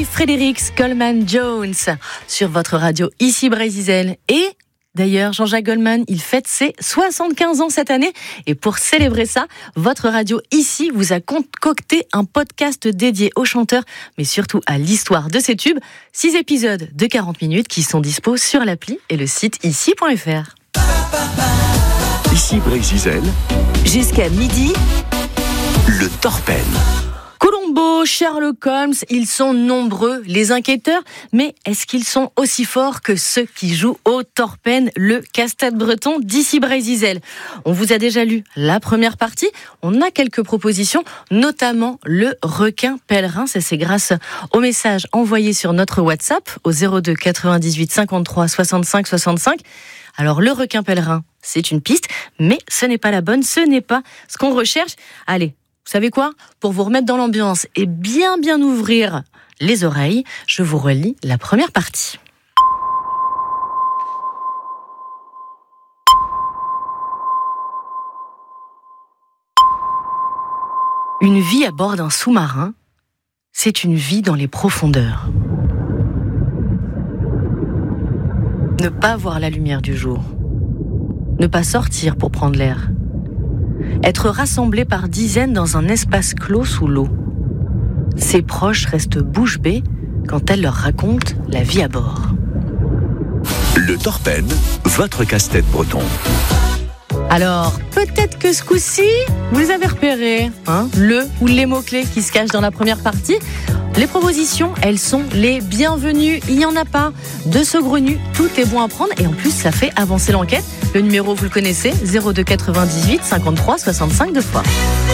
Fredericks Coleman Jones sur votre radio ici Brésil. Et d'ailleurs, Jean-Jacques Goldman, il fête ses 75 ans cette année. Et pour célébrer ça, votre radio ici vous a concocté un podcast dédié aux chanteurs, mais surtout à l'histoire de ces tubes. 6 épisodes de 40 minutes qui sont dispo sur l'appli et le site ici.fr. Ici Brésil, jusqu'à midi, le Torpen. Columbo, Sherlock Holmes, ils sont nombreux, les enquêteurs, mais est-ce qu'ils sont aussi forts que ceux qui jouent au Torpen, le casse-tête breton d'ici Brésil? On vous a déjà lu la première partie, on a quelques propositions, notamment le requin pèlerin, ça c'est grâce au message envoyé sur notre WhatsApp au 02 98 53 65 65. Alors le requin pèlerin, c'est une piste, mais ce n'est pas la bonne, ce n'est pas ce qu'on recherche. Allez, vous savez quoi ? Pour vous remettre dans l'ambiance et bien ouvrir les oreilles, je vous relis la première partie. Une vie à bord d'un sous-marin, c'est une vie dans les profondeurs. Ne pas voir la lumière du jour. Ne pas sortir pour prendre l'air. Être rassemblés par dizaines dans un espace clos sous l'eau. Ses proches restent bouche bée quand elle leur raconte la vie à bord. Le Torpen, votre casse-tête breton. Alors, peut-être que ce coup-ci, vous les avez repérés, le ou les mots-clés qui se cachent dans la première partie. Les propositions, elles sont les bienvenues. Il n'y en a pas de saugrenu, tout est bon à prendre et en plus, ça fait avancer l'enquête. Le numéro, vous le connaissez, 02 98 53 65 2 fois.